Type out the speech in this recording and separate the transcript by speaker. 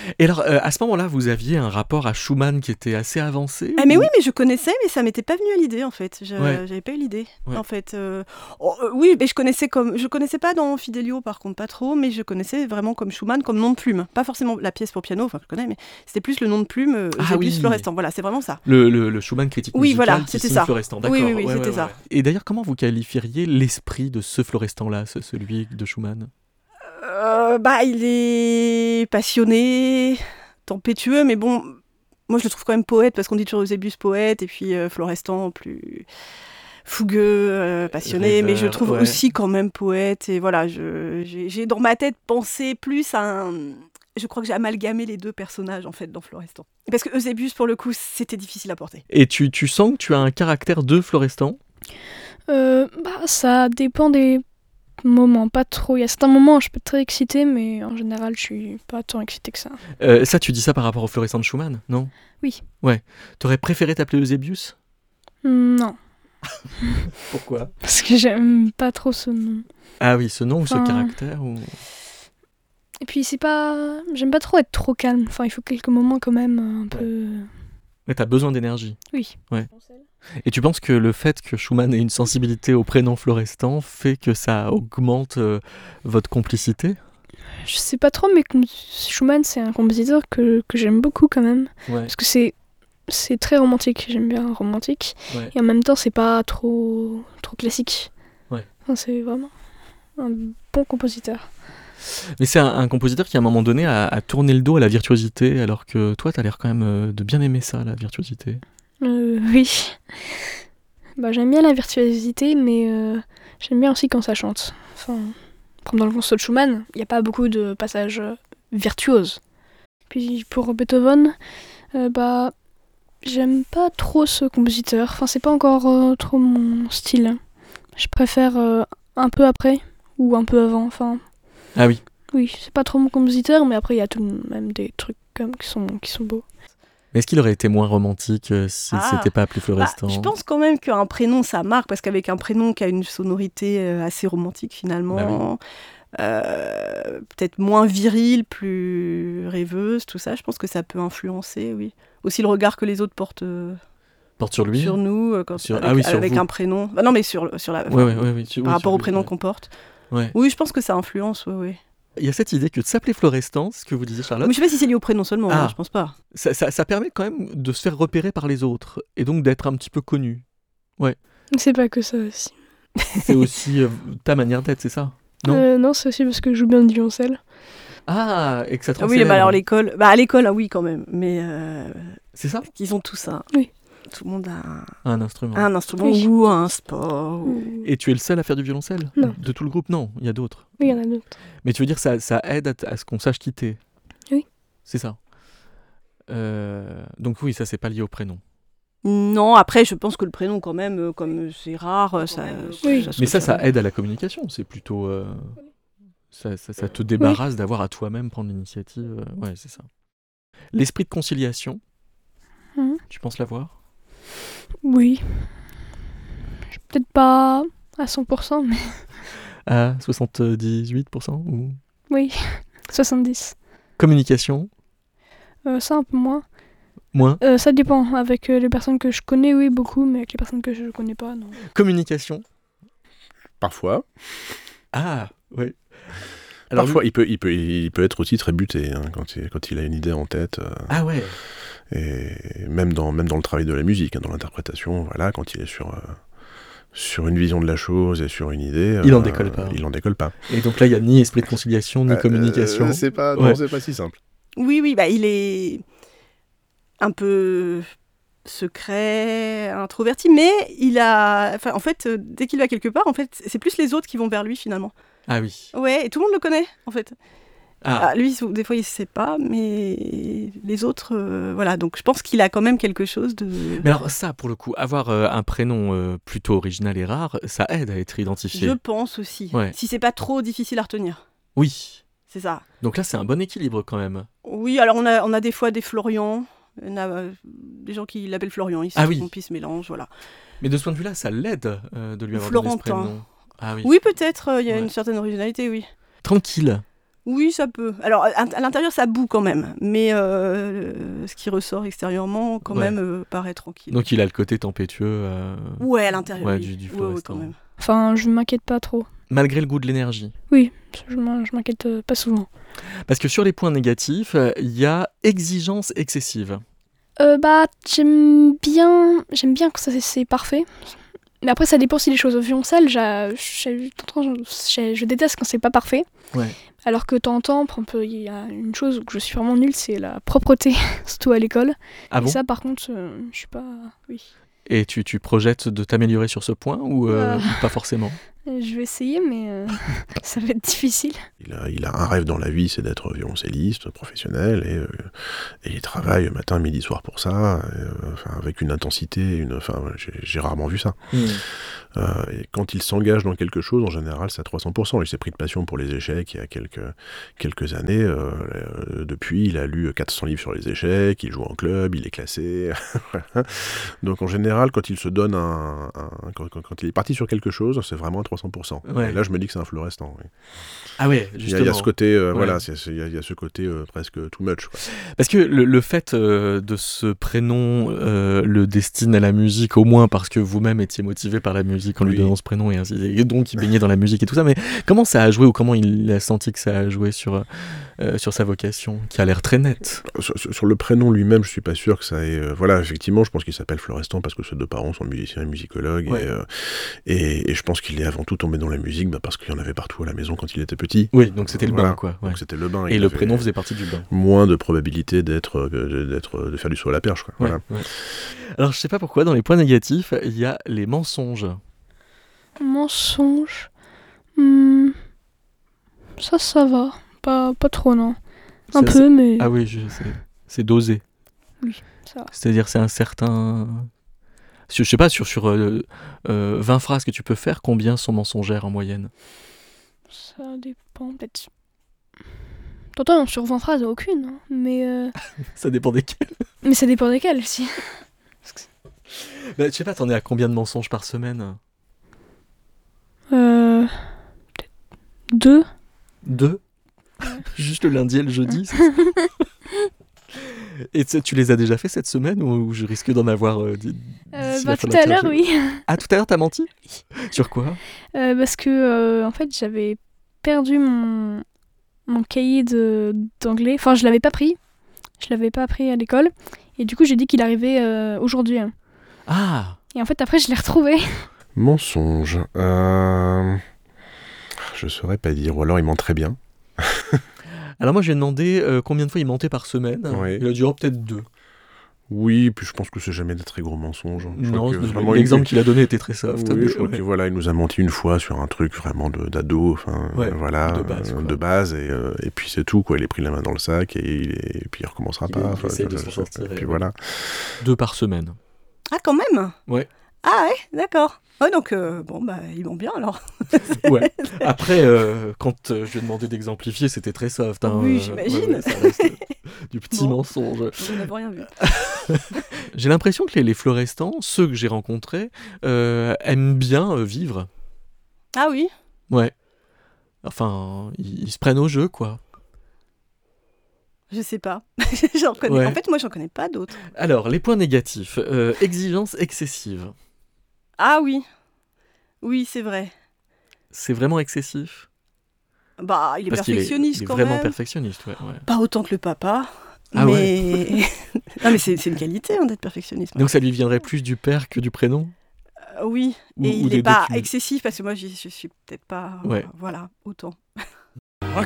Speaker 1: Et alors, à ce moment-là, vous aviez un rapport à Schumann qui était assez avancé
Speaker 2: Ah mais
Speaker 1: ou...
Speaker 2: oui, mais je connaissais, mais ça m'était pas venu à l'idée en fait.
Speaker 1: Ouais,
Speaker 2: J'avais pas eu l'idée.
Speaker 1: ouais.
Speaker 2: En fait, oui, mais je connaissais pas dans Fidelio par contre pas trop, mais je connaissais vraiment comme Schumann comme nom de plume. Pas forcément la pièce pour piano, enfin je connais, mais c'était plus le nom de plume
Speaker 1: Ah
Speaker 2: Eusebius
Speaker 1: oui,
Speaker 2: Florestan. Voilà, c'est vraiment ça.
Speaker 1: le Schumann critique
Speaker 2: Oui, voilà,
Speaker 1: musical qui
Speaker 2: c'était
Speaker 1: signe
Speaker 2: ça.
Speaker 1: Florestan,
Speaker 2: Oui, oui,
Speaker 1: d'accord.
Speaker 2: oui,
Speaker 1: Ouais, ouais,
Speaker 2: c'était
Speaker 1: ouais,
Speaker 2: ça.
Speaker 1: ouais. Et d'ailleurs, comment vous qualifieriez l'esprit de ce Florestan-là, celui de Schumann?
Speaker 2: Il est passionné, tempétueux, mais bon, moi je le trouve quand même poète parce qu'on dit toujours Eusebius poète et puis Florestan plus fougueux, passionné, mais je
Speaker 1: Rêveur,
Speaker 2: trouve
Speaker 1: ouais.
Speaker 2: aussi quand même poète. Et voilà, j'ai dans ma tête pensé plus à un... Je crois que j'ai amalgamé les deux personnages en fait dans Florestan. Parce que Eusebius, pour le coup, c'était difficile à porter.
Speaker 1: Et tu sens que tu as un caractère de Florestan?
Speaker 3: Ça dépend des moments, pas trop. Il y a certains moments où je peux être très excitée, mais en général, je suis pas tant excitée que ça.
Speaker 1: Ça, tu dis ça par rapport au Florestan de Schumann, non?
Speaker 3: Oui.
Speaker 1: Ouais. T'aurais préféré t'appeler Eusebius?
Speaker 3: Non,
Speaker 1: Pourquoi?
Speaker 3: parce que j'aime pas trop ce nom.
Speaker 1: Ah oui, ce nom ou ce
Speaker 3: Enfin,
Speaker 1: caractère ou...
Speaker 3: Et puis c'est pas... J'aime pas trop être trop calme. Enfin, il faut quelques moments quand même un peu...
Speaker 1: Ouais, t'as besoin d'énergie.
Speaker 3: Oui.
Speaker 1: Ouais. Et tu penses que le fait que Schumann ait une sensibilité au prénom Florestan fait que ça augmente votre complicité?
Speaker 3: Je sais pas trop, mais Schumann, c'est un compositeur que j'aime beaucoup quand même.
Speaker 1: Ouais.
Speaker 3: Parce que c'est très romantique. J'aime bien le romantique.
Speaker 1: Ouais.
Speaker 3: Et en même temps, c'est pas trop classique.
Speaker 1: Ouais.
Speaker 3: Enfin, c'est vraiment un bon compositeur.
Speaker 1: Mais c'est un compositeur qui à un moment donné a tourné le dos à la virtuosité, alors que toi t'as l'air quand même de bien aimer ça, la virtuosité.
Speaker 3: Oui. J'aime bien la virtuosité, mais j'aime bien aussi quand ça chante. Enfin, comme dans le concerto de Schumann, il n'y a pas beaucoup de passages virtuoses. Puis pour Beethoven, j'aime pas trop ce compositeur. Enfin, c'est pas encore trop mon style. Je préfère un peu après ou un peu avant. Enfin,
Speaker 1: Ah oui.
Speaker 3: oui, c'est pas trop mon compositeur, mais après il y a tout de même des trucs comme qui sont beaux.
Speaker 1: Mais est-ce qu'il aurait été moins romantique s'il s'était pas appelé Florestan?
Speaker 2: Je pense quand même qu'un prénom, ça marque, parce qu'avec un prénom qui a une sonorité assez romantique finalement, peut-être moins virile, plus rêveuse, tout ça, je pense que ça peut influencer, oui. Aussi le regard que les autres portent
Speaker 1: Porte sur lui?
Speaker 2: sur nous,
Speaker 1: Sur
Speaker 2: avec
Speaker 1: vous.
Speaker 2: un prénom. Non, mais sur la...
Speaker 1: Ouais,
Speaker 2: par rapport au prénom qu'on porte.
Speaker 1: Ouais.
Speaker 2: Oui, je pense que ça influence, oui.
Speaker 1: Il y a cette idée que de s'appeler Florestan, ce que vous disiez Charlotte,
Speaker 2: Mais je sais pas si c'est lié au prénom seulement, je pense pas.
Speaker 1: ça permet quand même de se faire repérer par les autres, et donc d'être un petit peu connu. Ouais.
Speaker 3: C'est pas que ça aussi.
Speaker 1: C'est aussi ta manière d'être, c'est ça? Non?
Speaker 3: Non, c'est aussi parce que je joue bien du violoncelle.
Speaker 1: Ah, et que ça te rend
Speaker 2: Oui,
Speaker 1: célèbre.
Speaker 2: alors l'école... à l'école, oui, quand même. Mais
Speaker 1: C'est ça?
Speaker 2: ils ont tout ça.
Speaker 3: Oui.
Speaker 2: Tout le monde a
Speaker 1: Un instrument.
Speaker 2: un instrument
Speaker 3: Oui.
Speaker 2: ou un sport.
Speaker 1: Et tu es le seul à faire du violoncelle?
Speaker 3: Non.
Speaker 1: De tout le groupe? Non, il y a d'autres.
Speaker 3: Oui, il y en a d'autres.
Speaker 1: Mais tu veux dire ça aide à ce qu'on sache quitter?
Speaker 3: Oui.
Speaker 1: C'est ça. Donc oui, ça c'est pas lié au prénom.
Speaker 2: Non, après, je pense que le prénom, quand même, comme c'est rare, ça...
Speaker 3: Oui.
Speaker 1: Mais ça aide à la communication. C'est plutôt... ça te débarrasse d'avoir à toi-même prendre l'initiative. Ouais, c'est ça. L'esprit de conciliation, tu penses l'avoir?
Speaker 3: Oui. Je suis peut-être pas à 100%, mais...
Speaker 1: À 78% ou...
Speaker 3: Oui, 70.
Speaker 1: Communication,
Speaker 3: Ça, un peu moins.
Speaker 1: moins.
Speaker 3: Ça dépend. Avec les personnes que je connais, oui, beaucoup, mais avec les personnes que je connais pas, non.
Speaker 1: Communication.
Speaker 4: Parfois.
Speaker 1: Ah, oui. Alors,
Speaker 4: Parfois, il peut être aussi très buté quand il a une idée en tête.
Speaker 1: Ah ouais.
Speaker 4: Et même dans le travail de la musique, dans l'interprétation, voilà, quand il est sur une vision de la chose et sur une idée,
Speaker 1: Il en décolle pas.
Speaker 4: Il en décolle pas.
Speaker 1: Et donc là, il n'y a ni esprit de conciliation, ni communication.
Speaker 4: C'est pas si simple.
Speaker 2: Oui, il est un peu secret, introverti, mais il a... Enfin, en fait, dès qu'il va quelque part, en fait, c'est plus les autres qui vont vers lui, finalement.
Speaker 1: Ah oui.
Speaker 2: Ouais, et tout le monde le connaît, en fait.
Speaker 1: Ah.
Speaker 2: Lui, des fois, il ne sait pas, mais les autres, voilà. Donc, je pense qu'il a quand même quelque chose de...
Speaker 1: Mais alors ça, pour le coup, avoir un prénom plutôt original et rare, ça aide à être identifié.
Speaker 2: Je pense aussi.
Speaker 1: Ouais.
Speaker 2: Si c'est pas trop difficile à retenir.
Speaker 1: Oui.
Speaker 2: C'est ça.
Speaker 1: Donc là, c'est un bon équilibre quand même.
Speaker 2: Oui, alors on a des fois des Florian. On a des gens qui l'appellent Florian, ils se mélangent, voilà.
Speaker 1: Mais de ce point de vue-là, ça l'aide de lui avoir donné ce
Speaker 2: Florentin.
Speaker 1: prénom. Ah oui.
Speaker 2: Oui, peut-être, il y a une certaine originalité, oui.
Speaker 1: Tranquille.
Speaker 2: Oui, ça peut. Alors, à l'intérieur, ça boue quand même, mais ce qui ressort extérieurement, quand même, paraît tranquille.
Speaker 1: Donc, il a le côté tempétueux.
Speaker 2: Ouais, à l'intérieur.
Speaker 1: Ouais,
Speaker 2: oui.
Speaker 1: du
Speaker 2: Ouais,
Speaker 1: Florestan.
Speaker 2: quand même.
Speaker 3: Enfin, je m'inquiète pas trop.
Speaker 1: Malgré le goût de l'énergie.
Speaker 3: Oui, je m'inquiète pas souvent.
Speaker 1: Parce que sur les points négatifs, il y a exigence excessive.
Speaker 3: J'aime bien que c'est parfait. Mais après, ça dépend si les choses au violoncelle, je déteste quand c'est pas parfait.
Speaker 1: Ouais.
Speaker 3: Alors que de temps en temps, par exemple, il y a une chose où je suis vraiment nulle, c'est la propreté, surtout à l'école.
Speaker 1: Ah bon ?
Speaker 3: Et ça, par contre, je suis pas... Oui.
Speaker 1: Et tu projettes de t'améliorer sur ce point ou pas forcément ?
Speaker 3: Je vais essayer, mais ça va être difficile.
Speaker 4: Il a un rêve dans la vie, c'est d'être violoncelliste professionnel, et il travaille matin, midi, soir pour ça, avec une intensité, j'ai rarement vu ça. Et quand il s'engage dans quelque chose, en général, c'est à 300%. Il s'est pris de passion pour les échecs il y a quelques années. Depuis, il a lu 400 livres sur les échecs, il joue en club, il est classé. Donc en général, quand il se donne quand il est parti sur quelque chose, c'est vraiment à 300%.
Speaker 1: Ouais.
Speaker 4: Et là, je me dis que c'est un Florestan. Oui.
Speaker 1: Ah ouais, justement.
Speaker 4: Il y a ce côté,
Speaker 1: Ouais.
Speaker 4: voilà, il y a ce côté presque too much, quoi.
Speaker 1: Parce que le fait de ce prénom le destine à la musique, au moins parce que vous-même étiez motivé par la musique en lui donnant ce prénom, et donc il baignait dans la musique et tout ça, mais comment ça a joué, ou comment il a senti que ça a joué sur sa vocation, qui a l'air très nette?
Speaker 4: Sur le prénom lui-même, je suis pas sûr que ça ait... voilà, effectivement, je pense qu'il s'appelle Florestan parce que ses deux parents sont musiciens et musicologues,
Speaker 1: Ouais.
Speaker 4: et je pense qu'il est avant tout tombé dans la musique parce qu'il y en avait partout à la maison quand il était petit.
Speaker 1: Oui, donc c'était le bain, quoi. Ouais.
Speaker 4: Donc c'était le bain.
Speaker 1: Et le prénom faisait partie du bain.
Speaker 4: Moins de probabilité de faire du saut à la perche, quoi.
Speaker 1: Ouais,
Speaker 4: Voilà.
Speaker 1: ouais. Alors je sais pas pourquoi, dans les points négatifs, il y a les mensonges.
Speaker 3: Mensonge. Ça va. Pas trop, non. Un peu, mais...
Speaker 1: Ah oui, c'est dosé.
Speaker 3: Oui, ça va.
Speaker 1: C'est-à-dire c'est un certain... Je sais pas, sur 20 phrases que tu peux faire, combien sont mensongères en moyenne?
Speaker 3: Ça dépend, peut-être... T'entends, sur 20 phrases, aucune, hein, mais...
Speaker 1: Ça dépend desquelles.
Speaker 3: Mais ça dépend desquelles, aussi.
Speaker 1: Bah, je sais pas, t'en es à combien de mensonges par semaine?
Speaker 3: Peut-être 2.
Speaker 1: 2? Juste le lundi et le jeudi, c'est ça? Et tu les as déjà fait cette semaine, ou je risque d'en avoir d'ici la fin
Speaker 3: Tout
Speaker 1: de la
Speaker 3: à l'heure,
Speaker 1: cloche?
Speaker 3: oui.
Speaker 1: Ah, tout à l'heure, t'as menti? Sur quoi?
Speaker 3: Parce que, en fait, j'avais perdu mon cahier d'anglais. Enfin, je l'avais pas pris. Je l'avais pas pris à l'école. Et du coup, j'ai dit qu'il arrivait aujourd'hui.
Speaker 1: Ah!
Speaker 3: Et en fait, après, je l'ai retrouvé.
Speaker 4: Mensonge. Je saurais pas dire, ou alors il ment très bien.
Speaker 1: Alors moi, j'ai demandé combien de fois il mentait par semaine.
Speaker 4: Ouais.
Speaker 1: Il a dit peut-être 2.
Speaker 4: Oui, puis je pense que c'est jamais des très gros mensonges.
Speaker 1: Non, l'exemple qu'il a donné était très soft.
Speaker 4: Oui, je crois que voilà, il nous a menti une fois sur un truc vraiment d'ado, voilà, de base, et puis c'est tout, quoi. Il est pris la main dans le sac et puis il recommencera pas.
Speaker 1: Il essaie de s'en sortir.
Speaker 4: Et puis voilà.
Speaker 1: 2 par semaine.
Speaker 2: Ah, quand même?
Speaker 1: Ouais.
Speaker 2: Ah ouais, d'accord. Ouais, donc, il ment bien, alors.
Speaker 1: Ouais. Après, quand je lui ai demandé d'exemplifier, c'était très soft. Hein.
Speaker 2: Oui, j'imagine.
Speaker 1: Ça reste du petit mensonge.
Speaker 2: Je n'avais rien vu.
Speaker 1: J'ai l'impression que les Florestans, ceux que j'ai rencontrés, aiment bien vivre.
Speaker 2: Ah oui?
Speaker 1: Ouais. Enfin, ils se prennent au jeu, quoi.
Speaker 2: Je sais pas. J'en connais.
Speaker 1: Ouais.
Speaker 2: En fait, moi, j'en connais pas d'autres.
Speaker 1: Alors, les points négatifs. Exigence excessive.
Speaker 2: Ah oui. Oui, c'est vrai.
Speaker 1: C'est vraiment excessif?
Speaker 2: Bah, il est perfectionniste,
Speaker 1: il est
Speaker 2: quand
Speaker 1: vraiment
Speaker 2: même.
Speaker 1: perfectionniste, ouais.
Speaker 2: Pas autant que le papa.
Speaker 1: Ah
Speaker 2: mais... non, mais c'est une qualité, d'être perfectionniste.
Speaker 1: Donc ça lui viendrait plus du père que du prénom?
Speaker 2: Oui,
Speaker 1: Ou
Speaker 2: et il
Speaker 1: des
Speaker 2: n'est pas
Speaker 1: deux
Speaker 2: excessif, parce que moi, je suis peut-être pas...
Speaker 1: Ouais.
Speaker 2: Voilà, autant.